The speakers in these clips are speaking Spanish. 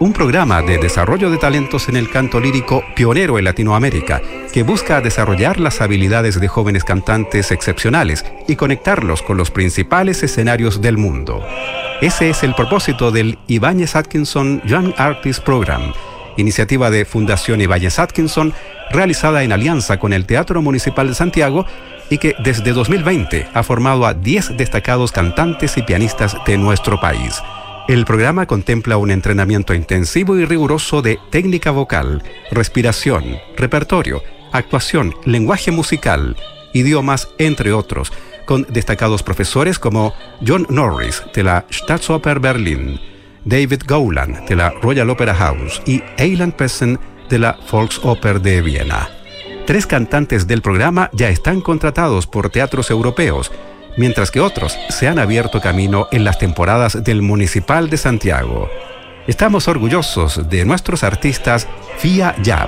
un programa de desarrollo de talentos en el canto lírico pionero en Latinoamérica, que busca desarrollar las habilidades de jóvenes cantantes excepcionales y conectarlos con los principales escenarios del mundo. Ese es el propósito del Ibáñez Atkinson Young Artist Program, iniciativa de Fundación Ibáñez Atkinson, realizada en alianza con el Teatro Municipal de Santiago y que desde 2020 ha formado a 10 destacados cantantes y pianistas de nuestro país. El programa contempla un entrenamiento intensivo y riguroso de técnica vocal, respiración, repertorio, actuación, lenguaje musical, idiomas, entre otros, con destacados profesores como John Norris de la Staatsoper Berlin, David Gowland de la Royal Opera House y Eiland Pessen de la Volksoper de Viena. 3 cantantes del programa ya están contratados por teatros europeos, mientras que otros se han abierto camino en las temporadas del Municipal de Santiago. Estamos orgullosos de nuestros artistas vía Jab.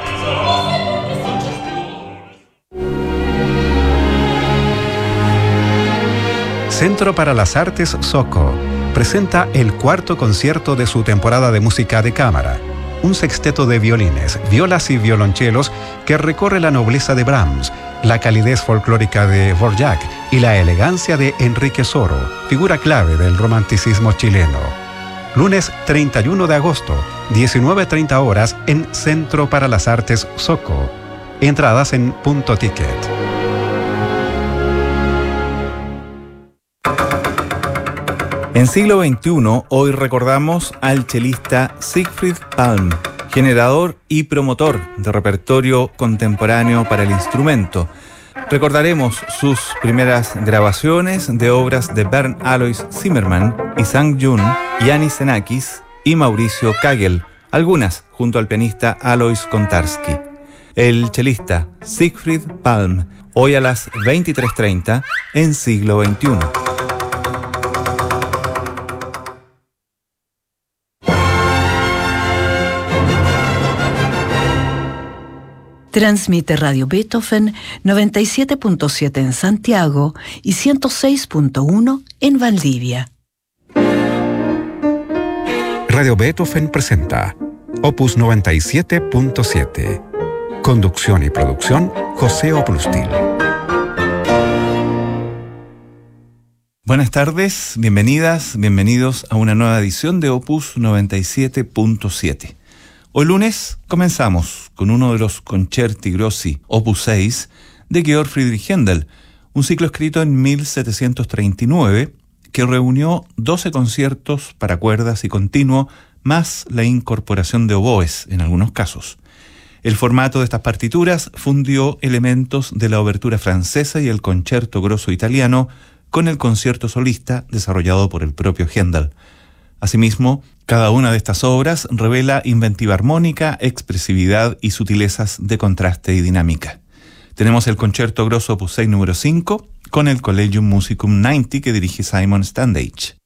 Centro para las Artes SOCO presenta el 4º concierto de su temporada de música de cámara. Un sexteto de violines, violas y violonchelos que recorre la nobleza de Brahms, la calidez folclórica de Dvorak y la elegancia de Enrique Soro, figura clave del romanticismo chileno. Lunes 31 de agosto, 19:30 horas en Centro para las Artes SOCO. Entradas en Punto Ticket. En siglo XXI, hoy recordamos al chelista Siegfried Palm, generador y promotor de repertorio contemporáneo para el instrumento. Recordaremos sus primeras grabaciones de obras de Bernd Alois Zimmermann, Isaac Jun, Yanis Xenakis y Mauricio Kagel, algunas junto al pianista Alois Kontarski. El chelista Siegfried Palm, hoy a las 23:30 en siglo XXI. Transmite Radio Beethoven 97.7 en Santiago y 106.1 en Valdivia. Radio Beethoven presenta Opus 97.7. Conducción y producción, José Oplustil. Buenas tardes, bienvenidas, bienvenidos a una nueva edición de Opus 97.7. Hoy lunes comenzamos con uno de los Concerti Grossi, Opus 6, de Georg Friedrich Händel, un ciclo escrito en 1739 que reunió 12 conciertos para cuerdas y continuo, más la incorporación de oboes en algunos casos. El formato de estas partituras fundió elementos de la obertura francesa y el Concerto Grosso italiano con el concierto solista desarrollado por el propio Händel. Asimismo, cada una de estas obras revela inventiva armónica, expresividad y sutilezas de contraste y dinámica. Tenemos el Concerto Grosso Opus 6 número 5 con el Collegium Musicum 90 que dirige Simon Standage.